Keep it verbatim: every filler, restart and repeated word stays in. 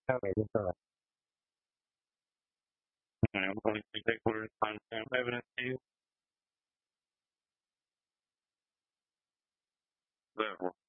Okay, that's all right. And I'm going to take orders on time evidence to you. Level.